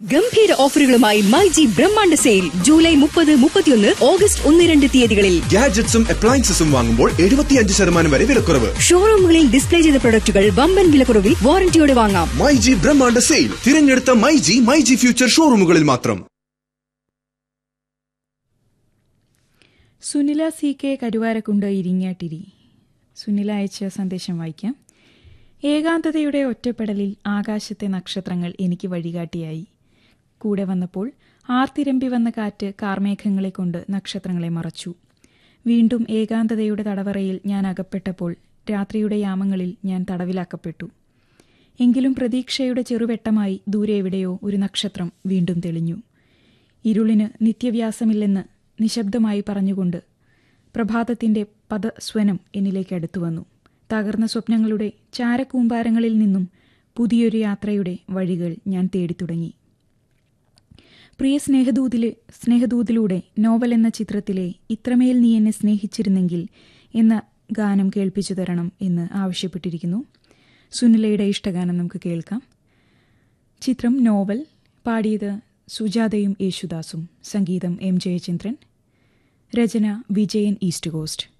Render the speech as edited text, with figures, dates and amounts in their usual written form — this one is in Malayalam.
ഗംഭീര ഓഫറുകളുമായി മൈജി ബ്രഹ്മാണ്ഡ സെയിൽ ജൂലൈ 30, 31, ഓഗസ്റ്റ് 1, 2 തീയതികളിൽ. ഗാഡ്ജറ്റ്സും അപ്ലയൻസസും വാങ്ങുമ്പോൾ 75% വരെ വിലക്കുറവ്. ഷോറൂമുകളിൽ ഡിസ്പ്ലേ ചെയ്ത പ്രൊഡക്റ്റുകൾ വമ്പൻ വിലക്കുറവിൽ വാറന്റിയോടെ വാങ്ങാം. മൈജി ബ്രഹ്മാണ്ഡ സെയിൽ തിരഞ്ഞെടുത്ത മൈജി ഫ്യൂച്ചർ ഷോറൂമുകളിൽ മാത്രം. സുനില CK കരുവാരക്കുണ്ട് ഇരിങ്ങാട്ടിരി. സുനില അയച്ച സന്ദേശം വായിക്കാം. ഏകാന്തതയുടെ ഒറ്റപ്പെടലിൽ ആകാശത്തെ നക്ഷത്രങ്ങൾ എനിക്ക് വഴികാട്ടിയായി. കൂടെ വന്നപ്പോൾ ആർത്തിരമ്പി വന്ന കാറ്റ് കാർമേഘങ്ങളെ കൊണ്ട് നക്ഷത്രങ്ങളെ മറച്ചു. വീണ്ടും ഏകാന്തതയുടെ തടവറയിൽ ഞാൻ അകപ്പെട്ടപ്പോൾ രാത്രിയുടെ യാമങ്ങളിൽ ഞാൻ തടവിലാക്കപ്പെട്ടു. എങ്കിലും പ്രതീക്ഷയുടെ ചെറുവെട്ടമായി ദൂരെ എവിടെയോ ഒരു നക്ഷത്രം വീണ്ടും തെളിഞ്ഞു. ഇരുളിന് നിത്യവ്യാസമില്ലെന്ന് നിശബ്ദമായി പറഞ്ഞുകൊണ്ട് പ്രഭാതത്തിന്റെ പദസ്വനം എന്നിലേക്ക് അടുത്തു വന്നു. തകർന്ന സ്വപ്നങ്ങളുടെ ചാരക്കൂമ്പാരങ്ങളിൽ നിന്നും പുതിയൊരു യാത്രയുടെ വഴികൾ ഞാൻ തേടിത്തുടങ്ങി. പ്രിയ സ്നേഹദൂതിലൂടെ നോവൽ എന്ന ചിത്രത്തിലെ ഇത്രമേൽ നീ എന്നെ സ്നേഹിച്ചിരുന്നെങ്കിൽ എന്ന ഗാനം കേൾപ്പിച്ചു തരണം എന്ന് ആവശ്യപ്പെട്ടിരിക്കുന്നു. സുനിലയുടെ ഇഷ്ടഗാനം നമുക്ക് കേൾക്കാം. ചിത്രം നോവൽ. പാടിയത് സുജാതയും യേശുദാസും. സംഗീതം M. ജയചന്ദ്രൻ. രചന വിജയൻ ഈസ്റ്റ് കോസ്റ്റ്.